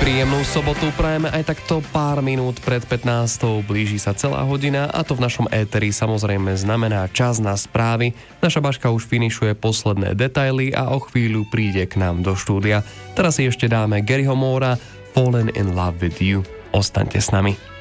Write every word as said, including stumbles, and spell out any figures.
Príjemnú sobotu prajeme aj takto pár minút pred pätnástou. Blíži sa celá hodina a to v našom éteri samozrejme znamená čas na správy. Naša Baška už finišuje posledné detaily a o chvíľu príde k nám do štúdia. Teraz si ešte dáme Garyho Moora Fallen in Love with You. Ostaňte s nami.